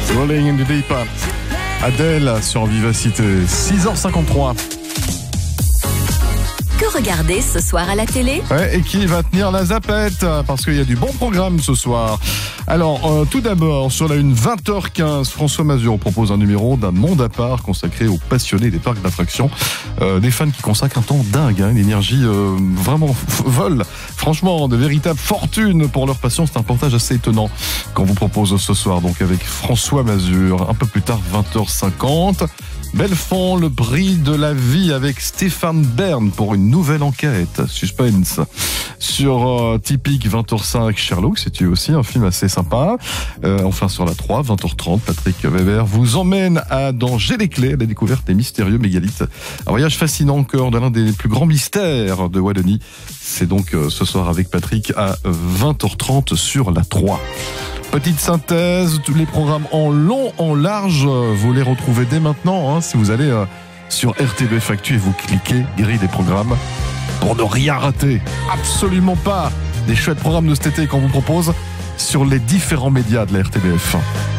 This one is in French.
Rolling in the Deep. Adèle sur Vivacité, 6h53. Que regarder ce soir à la télé ? Ouais, et qui va tenir la zapette ? Parce qu'il y a du bon programme ce soir. Alors, tout d'abord, sur la une 20h15, François Mazur propose un numéro d'un monde à part consacré aux passionnés des parcs d'attractions. Des fans qui consacrent un temps dingue, une énergie vraiment vol. Franchement, de véritables fortunes pour leur passion. C'est un reportage assez étonnant qu'on vous propose ce soir, donc avec François Mazur. Un peu plus tard, 20h50. Belfond, le prix de la vie avec Stéphane Bern pour une nouvelle enquête. Suspense. Sur Typique, 20h05, Sherlock, c'est aussi un film assez sympa. Enfin, sur la 3, 20h30, Patrick Weber vous emmène dans J'ai les clés, à la découverte des mystérieux mégalithes. Un voyage fascinant au cœur de l'un des plus grands mystères de Wallonie. C'est donc ce soir avec Patrick à 20h30 sur la 3. Petite synthèse, tous les programmes en long, en large, vous les retrouvez dès maintenant, si vous allez sur RTBF Actu et vous cliquez grille des programmes pour ne rien rater. Absolument pas. Des chouettes programmes de cet été qu'on vous propose sur les différents médias de la RTBF.